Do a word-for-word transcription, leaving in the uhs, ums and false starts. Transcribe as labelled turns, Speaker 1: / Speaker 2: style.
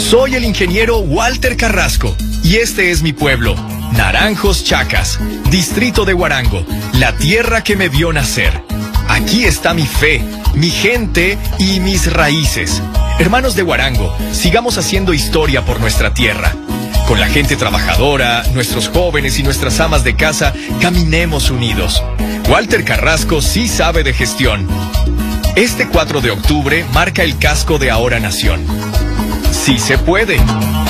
Speaker 1: Soy el ingeniero Walter Carrasco y este es mi pueblo, Naranjos Chacas, distrito de Huarango, la tierra que me vio nacer. Aquí está mi fe, mi gente y mis raíces. Hermanos de Huarango, sigamos haciendo historia por nuestra tierra. Con la gente trabajadora, nuestros jóvenes y nuestras amas de casa, caminemos unidos. Walter Carrasco sí sabe de gestión. Este cuatro de octubre marca el casco de Ahora Nación. ¡Sí se puede!